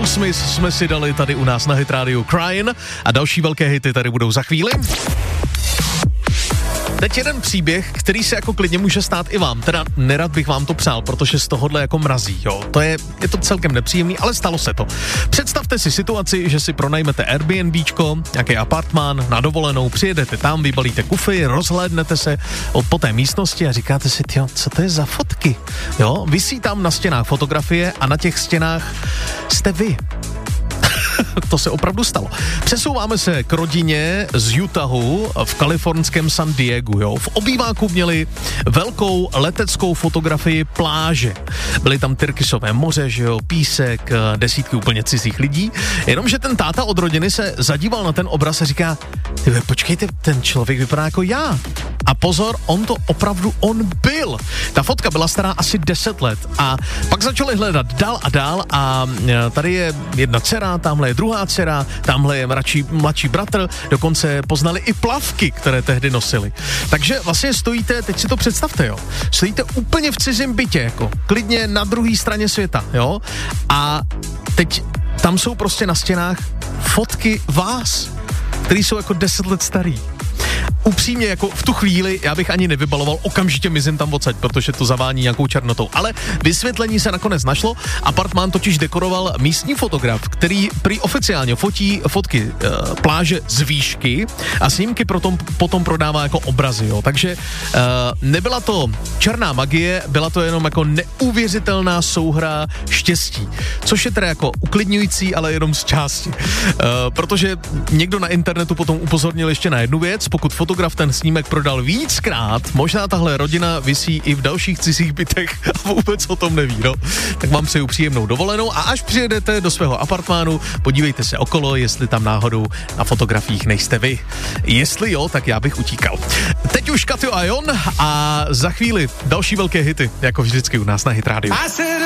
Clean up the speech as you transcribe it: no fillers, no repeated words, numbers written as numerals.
Aerosmith jsme si dali tady u nás na Hit Radio Crying a další velké hity tady budou za chvíli. Teď jeden příběh, který se jako klidně může stát i vám, teda nerad bych vám to přál, protože z tohohle jako mrazí, jo. Je to celkem nepříjemný, ale stalo se to. Představte si situaci, že si pronajmete Airbnbčko, nějaký apartmán na dovolenou, přijedete tam, vybalíte kufy, rozhlédnete se po té místnosti a říkáte si, tyjo, co to je za fotky, jo. Visí tam na stěnách fotografie a na těch stěnách jste vy. To se opravdu stalo. Přesouváme se k rodině z Utahu v kalifornském San Diegu, jo. V obýváku měli velkou leteckou fotografii pláže. Byly tam tyrkysové moře, že jo, písek, desítky úplně cizích lidí. Jenomže ten táta od rodiny se zadíval na ten obraz a říká, počkejte, ten člověk vypadá jako já. A pozor, on byl. Ta fotka byla stará asi 10 let a pak začali hledat dál a dál a tady je jedna dcera, tamhle je druhá dcera, tamhle je mladší bratr, dokonce poznali i plavky, které tehdy nosili. Takže vlastně stojíte, teď si to představte, jo, stojíte úplně v cizím bytě, jako klidně na druhé straně světa, jo, a teď tam jsou prostě na stěnách fotky vás, který jsou jako 10 let starý. Upřímně, jako v tu chvíli, já bych ani nevybaloval, okamžitě mizím tam odsaď, protože to zavání nějakou černotou. Ale vysvětlení se nakonec našlo. Apartmán totiž dekoroval místní fotograf, který prý oficiálně fotí fotky pláže z výšky a snímky potom prodává jako obrazy, jo. Takže nebyla to černá magie, byla to jenom jako neuvěřitelná souhra štěstí. Což je teda jako uklidňující, ale jenom z části. Protože někdo na internetu potom upozornil ještě na jednu věc, pokud fotograf ten snímek prodal víckrát, možná tahle rodina visí i v dalších cizích bytech a vůbec o tom neví, no. Tak vám přeju příjemnou dovolenou a až přijedete do svého apartmánu, podívejte se okolo, jestli tam náhodou na fotografiích nejste vy. Jestli jo, tak já bych utíkal. Teď už Katyo a Jon a za chvíli další velké hity, jako vždycky u nás na Hit Radio.